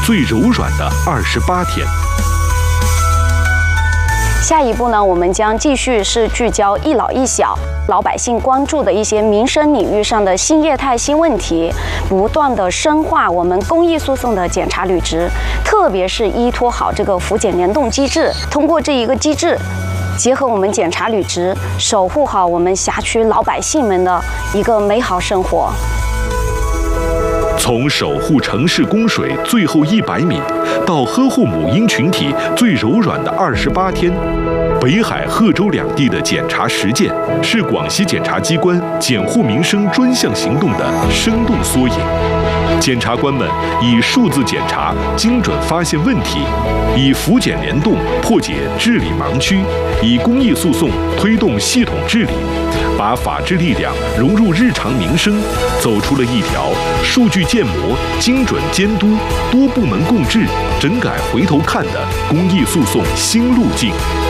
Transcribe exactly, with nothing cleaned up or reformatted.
最柔软的二十八天。 下一步呢，我们将继续是聚焦一老一小老百姓关注的一些民生领域上的新业态、新问题，不断的深化我们公益诉讼的检查履职，特别是依托好这个福检联动机制，通过这一个机制，结合我们检查履职，守护好我们辖区老百姓们的一个美好生活。 从守护城市供水最后一百米，到呵护母婴群体最柔软的二十八天，北海、贺州两地的检查实践，是广西检察机关检护民生专项行动的生动缩影。检察官们以数字检查精准发现问题，以福检联动破解治理盲区，以公益诉讼推动系统治理，把法治力量融入日常民生，走出了一条数据建模、精准监督、多部门共治、整改回头看的公益诉讼新路径。